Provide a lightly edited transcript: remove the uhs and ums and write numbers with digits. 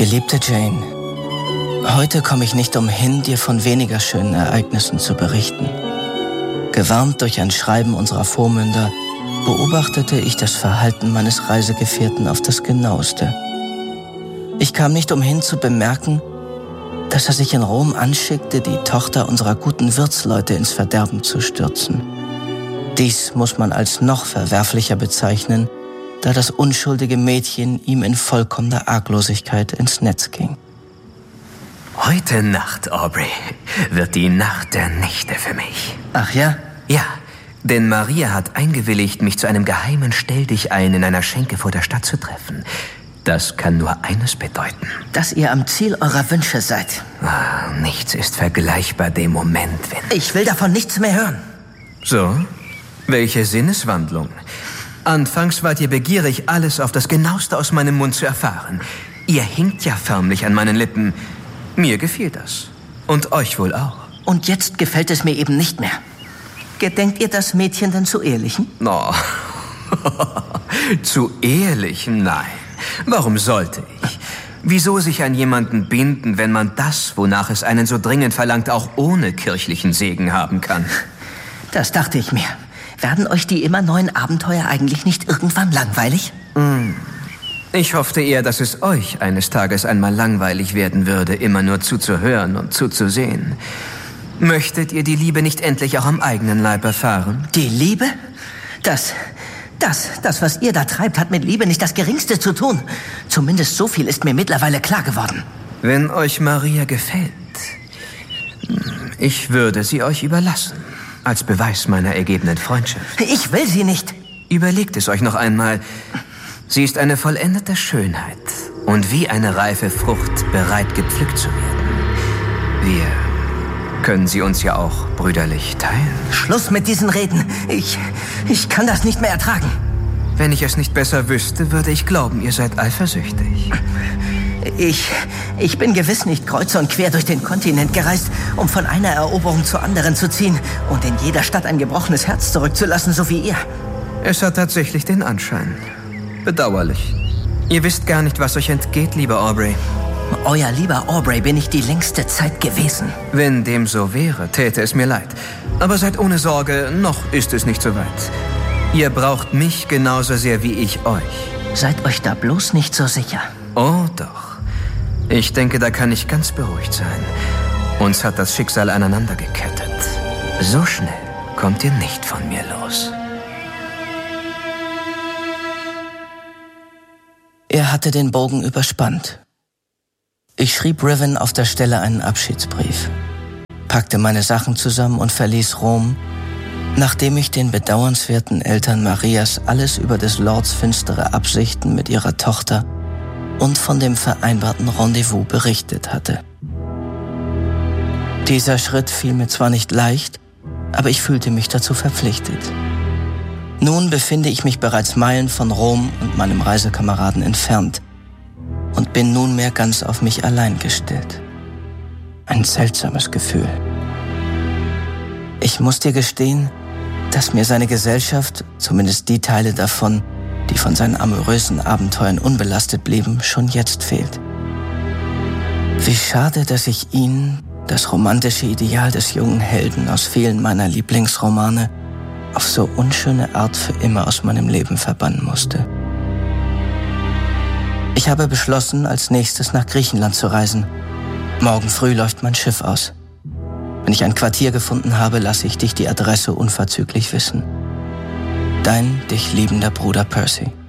Geliebte Jane, heute komme ich nicht umhin, dir von weniger schönen Ereignissen zu berichten. Gewarnt durch ein Schreiben unserer Vormünder, beobachtete ich das Verhalten meines Reisegefährten auf das Genaueste. Ich kam nicht umhin zu bemerken, dass er sich in Rom anschickte, die Tochter unserer guten Wirtsleute ins Verderben zu stürzen. Dies muss man als noch verwerflicher bezeichnen, da das unschuldige Mädchen ihm in vollkommener Arglosigkeit ins Netz ging. Heute Nacht, Aubrey, wird die Nacht der Nächte für mich. Ach ja? Ja, denn Maria hat eingewilligt, mich zu einem geheimen Stelldichein in einer Schenke vor der Stadt zu treffen. Das kann nur eines bedeuten. Dass ihr am Ziel eurer Wünsche seid. Nichts ist vergleichbar dem Moment, wenn... Ich will davon nichts mehr hören. So? Welche Sinneswandlung? Anfangs wart ihr begierig, alles auf das Genaueste aus meinem Mund zu erfahren. Ihr hinkt ja förmlich an meinen Lippen. Mir gefiel das. Und euch wohl auch. Und jetzt gefällt es mir eben nicht mehr. Gedenkt ihr das Mädchen denn zu ehelichen? Oh. Zu ehelichen? Nein. Warum sollte ich? Wieso sich an jemanden binden, wenn man das, wonach es einen so dringend verlangt, auch ohne kirchlichen Segen haben kann? Das dachte ich mir. Werden euch die immer neuen Abenteuer eigentlich nicht irgendwann langweilig? Ich hoffte eher, dass es euch eines Tages einmal langweilig werden würde, immer nur zuzuhören und zuzusehen. Möchtet ihr die Liebe nicht endlich auch am eigenen Leib erfahren? Die Liebe? Das, was ihr da treibt, hat mit Liebe nicht das Geringste zu tun. Zumindest so viel ist mir mittlerweile klar geworden. Wenn euch Maria gefällt, ich würde sie euch überlassen. Als Beweis meiner ergebenen Freundschaft. Ich will sie nicht. Überlegt es euch noch einmal. Sie ist eine vollendete Schönheit und wie eine reife Frucht bereit, gepflückt zu werden. Wir können sie uns ja auch brüderlich teilen. Schluss mit diesen Reden. Ich kann das nicht mehr ertragen. Wenn ich es nicht besser wüsste, würde ich glauben, ihr seid eifersüchtig. Ich bin gewiss nicht kreuz und quer durch den Kontinent gereist, um von einer Eroberung zur anderen zu ziehen und in jeder Stadt ein gebrochenes Herz zurückzulassen, so wie ihr. Es hat tatsächlich den Anschein. Bedauerlich. Ihr wisst gar nicht, was euch entgeht, lieber Aubrey. Euer lieber Aubrey bin ich die längste Zeit gewesen. Wenn dem so wäre, täte es mir leid. Aber seid ohne Sorge, noch ist es nicht so weit. Ihr braucht mich genauso sehr wie ich euch. Seid euch da bloß nicht so sicher. Oh, doch. Ich denke, da kann ich ganz beruhigt sein. Uns hat das Schicksal aneinander gekettet. So schnell kommt ihr nicht von mir los. Er hatte den Bogen überspannt. Ich schrieb Riven auf der Stelle einen Abschiedsbrief, packte meine Sachen zusammen und verließ Rom, nachdem ich den bedauernswerten Eltern Marias alles über des Lords finstere Absichten mit ihrer Tochter und von dem vereinbarten Rendezvous berichtet hatte. Dieser Schritt fiel mir zwar nicht leicht, aber ich fühlte mich dazu verpflichtet. Nun befinde ich mich bereits Meilen von Rom und meinem Reisekameraden entfernt und bin nunmehr ganz auf mich allein gestellt. Ein seltsames Gefühl. Ich muss dir gestehen, dass mir seine Gesellschaft, zumindest die Teile davon, die von seinen amorösen Abenteuern unbelastet blieben, schon jetzt fehlt. Wie schade, dass ich ihn, das romantische Ideal des jungen Helden aus vielen meiner Lieblingsromane, auf so unschöne Art für immer aus meinem Leben verbannen musste. Ich habe beschlossen, als nächstes nach Griechenland zu reisen. Morgen früh läuft mein Schiff aus. Wenn ich ein Quartier gefunden habe, lasse ich dich die Adresse unverzüglich wissen. Dein dich liebender Bruder Percy.